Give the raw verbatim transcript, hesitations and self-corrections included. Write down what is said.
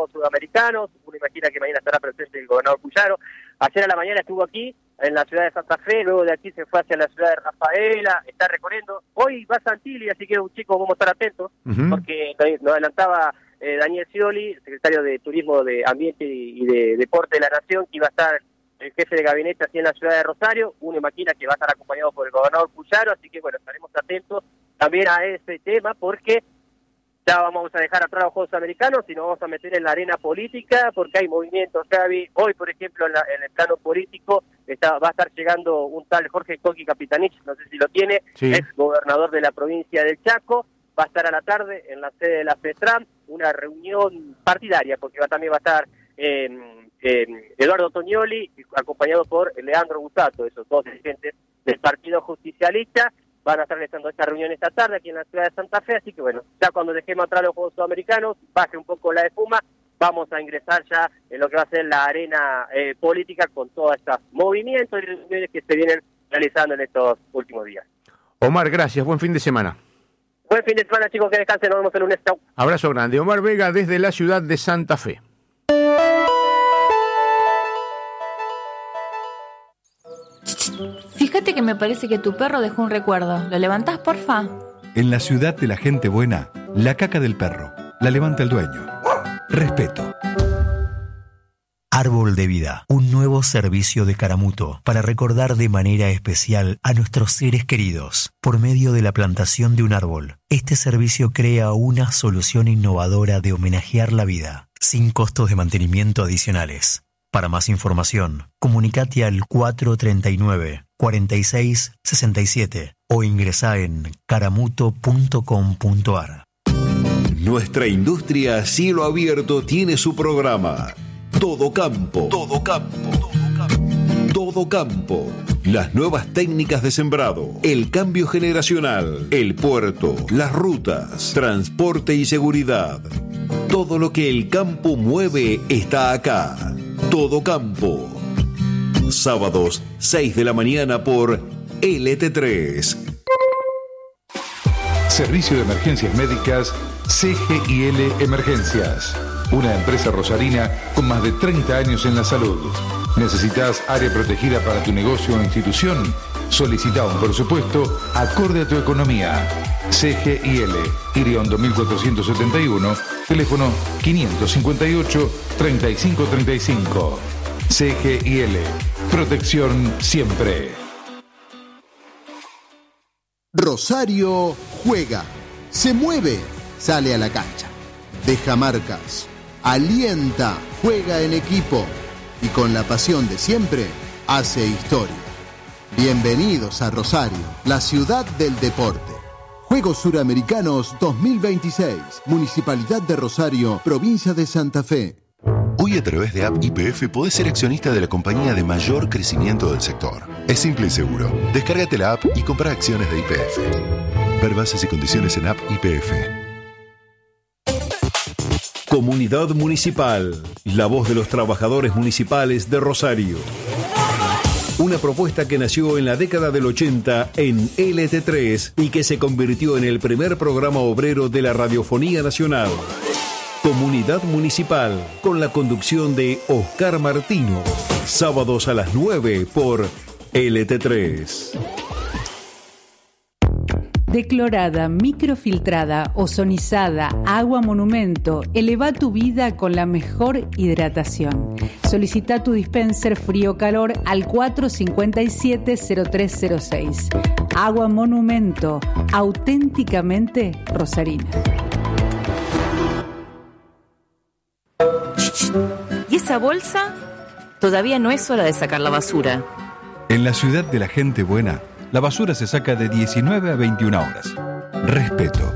Juegos Sudamericanos. Uno imagina que mañana estará presente el gobernador Puyaro. Ayer a la mañana estuvo aquí, en la ciudad de Santa Fe, luego de aquí se fue hacia la ciudad de Rafaela, está recorriendo. Hoy va a Santilli, así que chicos, vamos a estar atentos, uh-huh. porque nos adelantaba eh, Daniel Scioli, secretario de Turismo, de Ambiente y de Deporte de la Nación, que iba a estar el jefe de gabinete aquí en la ciudad de Rosario. Uno imagina que va a estar acompañado por el gobernador Puyaro, así que bueno, estaremos atentos también a ese tema, porque ya vamos a dejar atrás los Juegos Americanos y nos vamos a meter en la arena política, porque hay movimientos, Javi. Hoy, por ejemplo, en, la, en el plano político está, va a estar llegando un tal Jorge Coqui Capitanich, no sé si lo tiene, sí. ex gobernador de la provincia del Chaco. Va a estar a la tarde en la sede de la FETRAM, una reunión partidaria, porque va, también va a estar eh, eh, Eduardo Tognoli, acompañado por Leandro Busato, esos dos dirigentes del Partido Justicialista. Van a estar realizando esta reunión esta tarde aquí en la ciudad de Santa Fe, así que bueno, ya cuando dejemos atrás los Juegos Sudamericanos, baje un poco la espuma, vamos a ingresar ya en lo que va a ser la arena eh, política con todos estos movimientos y reuniones que se vienen realizando en estos últimos días. Omar, gracias, buen fin de semana. Buen fin de semana, chicos, que descansen, nos vemos el lunes. Chau. Abrazo grande. Omar Vega desde la ciudad de Santa Fe. Fíjate que me parece que tu perro dejó un recuerdo. ¿Lo levantás, porfa? En la ciudad de la gente buena, la caca del perro la levanta el dueño. Respeto. Árbol de Vida, un nuevo servicio de Caramuto para recordar de manera especial a nuestros seres queridos por medio de la plantación de un árbol. Este servicio crea una solución innovadora de homenajear la vida, sin costos de mantenimiento adicionales. Para más información, comunicate al cuatro treinta y nueve, cuarenta y seis, sesenta y siete o ingresá en caramuto punto com punto ar. Nuestra industria a cielo abierto tiene su programa. Todo campo. Todo campo. Todo campo. Todo campo. Las nuevas técnicas de sembrado, el cambio generacional, el puerto, las rutas, transporte y seguridad. Todo lo que el campo mueve está acá. Todo campo. Sábados, seis de la mañana por L T tres. Servicio de Emergencias Médicas C G I L Emergencias. Una empresa rosarina con más de treinta años en la salud. ¿Necesitas área protegida para tu negocio o institución? Solicita un presupuesto acorde a tu economía. C G I L, Iriondo mil cuatrocientos setenta y uno, teléfono quinientos cincuenta y ocho, treinta y cinco treinta y cinco. C G I L, protección siempre. Rosario juega, se mueve, sale a la cancha, deja marcas, alienta, juega en equipo y con la pasión de siempre hace historia. Bienvenidos a Rosario, la ciudad del deporte. Juegos Suramericanos dos mil veintiséis, Municipalidad de Rosario, Provincia de Santa Fe. Hoy a través de App Y P F podés ser accionista de la compañía de mayor crecimiento del sector. Es simple y seguro. Descárgate la app y compra acciones de Y P F. Ver bases y condiciones en App Y P F. Comunidad Municipal, la voz de los trabajadores municipales de Rosario. Una propuesta que nació en la década del ochenta en L T tres y que se convirtió en el primer programa obrero de la radiofonía nacional. Comunidad Municipal, con la conducción de Oscar Martino. Sábados a las nueve por L T tres. Declorada, microfiltrada, ozonizada, agua monumento, eleva tu vida con la mejor hidratación. Solicita tu dispenser frío-calor al cuatro cinco siete, cero tres cero seis. Agua monumento, auténticamente rosarina. ¿Y esa bolsa? Todavía no es hora de sacar la basura. En la ciudad de la gente buena, la basura se saca de diecinueve a veintiuna horas. Respeto.